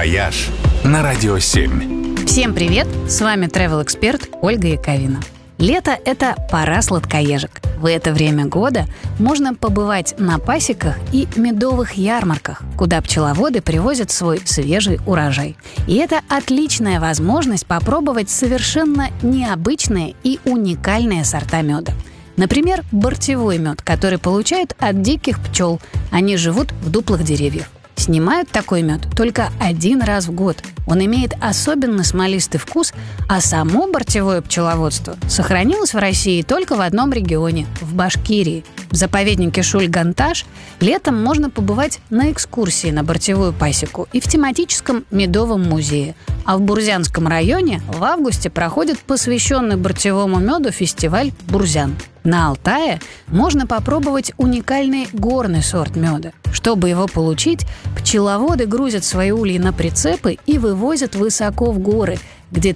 «Вояж» на Радио 7. Всем привет! С вами travel-эксперт Ольга Яковина. Лето – это пора сладкоежек. В это время года можно побывать на пасеках и медовых ярмарках, куда пчеловоды привозят свой свежий урожай. И это отличная возможность попробовать совершенно необычные и уникальные сорта меда. Например, бортевой мед, который получают от диких пчел. Они живут в дуплах деревьев. Снимают такой мед только один раз в год. Он имеет особенно смолистый вкус, а само бортевое пчеловодство сохранилось в России только в одном регионе – в Башкирии. В заповеднике Шульганташ летом можно побывать на экскурсии на бортевую пасеку и в тематическом медовом музее. А в Бурзянском районе в августе проходит посвященный бортевому меду фестиваль «Бурзян». На Алтае можно попробовать уникальный горный сорт меда. Чтобы его получить, пчеловоды грузят свои ульи на прицепы и вывозят высоко в горы, где